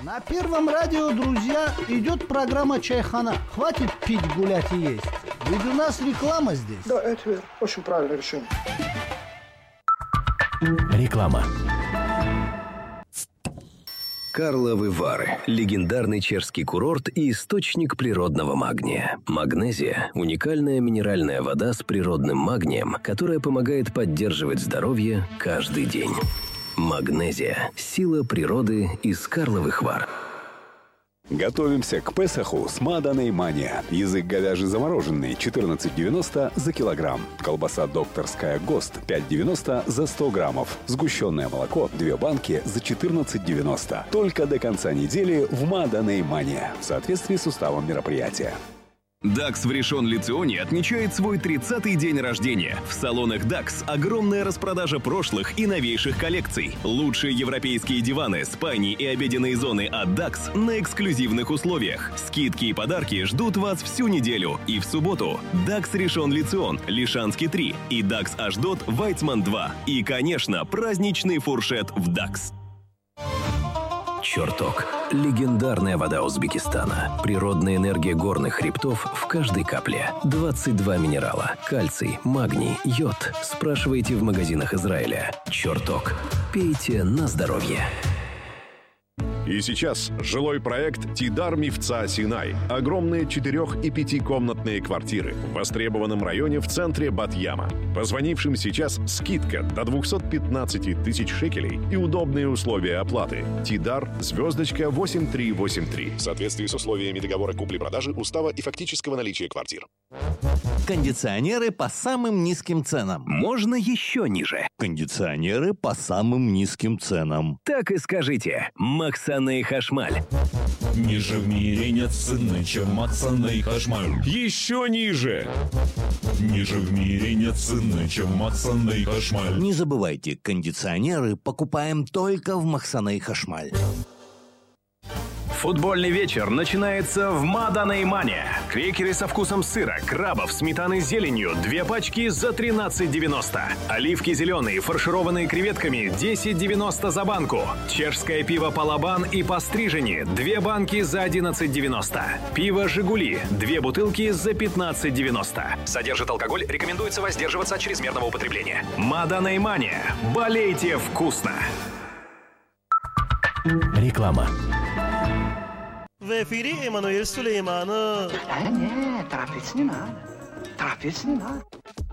На Первом радио, друзья, идет программа «Чайхана». Хватит пить, гулять и есть. Ведь у нас реклама здесь. Да, это очень правильное решение. Реклама. Карловы Вары – легендарный чешский курорт и источник природного магния. Магнезия – уникальная минеральная вода с природным магнием, которая помогает поддерживать здоровье каждый день. Магнезия – сила природы из Карловых Вар. Готовимся к Песаху с Маданой Мания. Язык говяжий замороженный 14,90 за килограмм. Колбаса докторская ГОСТ 5,90 за 100 граммов. Сгущенное молоко 2 банки за 14,90. Только до конца недели в Маданой Мания. В соответствии с уставом мероприятия. DAX в Ришон-Ле-Ционе отмечает свой 30-й день рождения. В салонах DAX огромная распродажа прошлых и новейших коллекций. Лучшие европейские диваны, спальни и обеденные зоны от DAX на эксклюзивных условиях. Скидки и подарки ждут вас всю неделю. И в субботу DAX Ришон-Ле-Цион, Лишанский 3 и DAX Ашдот, Вайцман 2. И, конечно, праздничный фуршет в DAX. Чертог. Легендарная вода Узбекистана. Природная энергия горных хребтов в каждой капле. 22 минерала. Кальций, магний, йод. Спрашивайте в магазинах Израиля. Чертог. Пейте на здоровье. И сейчас жилой проект «Тидар Мифца Синай». Огромные 4- и 5-комнатные квартиры в востребованном районе в центре Бат-Яма. Позвонившим сейчас скидка до 215 тысяч шекелей и удобные условия оплаты. «Тидар» звездочка 8383. В соответствии с условиями договора купли-продажи, устава и фактического наличия квартир. Кондиционеры по самым низким ценам. Можно еще ниже. Кондиционеры по самым низким ценам. Так и скажите. Максаны Хашмаль. Ниже в мире нет цены, чем Максаны Хашмаль. Еще ниже. Ниже в мире нет цены, чем Максаны Хашмаль. Не забывайте, кондиционеры покупаем только в Максаны Хашмаль. Футбольный вечер начинается в Маданой Мане. Крекеры со вкусом сыра, крабов, сметаны с зеленью, 2 пачки за 13,90. Оливки зеленые, фаршированные креветками, 10,90 за банку. Чешское пиво Палабан и Пострижени, 2 банки за 11,90. Пиво Жигули, 2 бутылки за 15,90. Содержит алкоголь, рекомендуется воздерживаться от чрезмерного употребления. Маданой Мане. Болейте вкусно. Реклама. В эфире Эммануэль Сулейманов. Нет, торопиться не надо. Торопиться не надо.